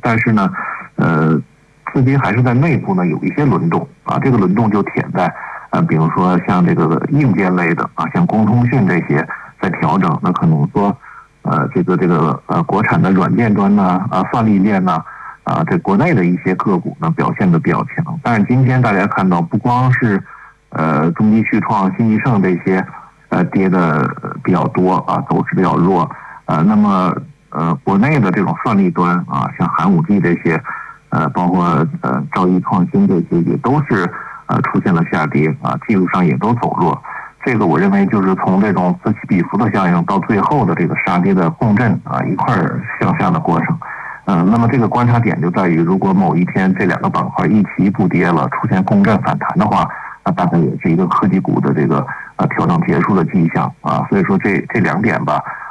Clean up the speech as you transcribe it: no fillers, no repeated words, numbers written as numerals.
但是呢，资金还是在内部呢有一些轮动啊，这个轮动就体现在比如说像这个硬件类的啊，像光通讯这些在调整，那可能说国产的软件端呢算力链呢这国内的一些个股呢表现的比较强，但是今天大家看到不光是中基旭创、新吉盛这些跌的比较多啊，走势比较弱那么国内的这种算力端啊，像寒武纪这些包括兆易创新这些也都是出现了下跌啊，技术上也都走弱。这个我认为就是从这种此起彼伏的效应到最后的这个杀跌的共振啊一块儿向下的过程。那么这个观察点就在于，如果某一天这两个板块一起不跌了，出现共振反弹的话，那大概也是一个科技股的这个调整结束的迹象啊。所以说这两点吧，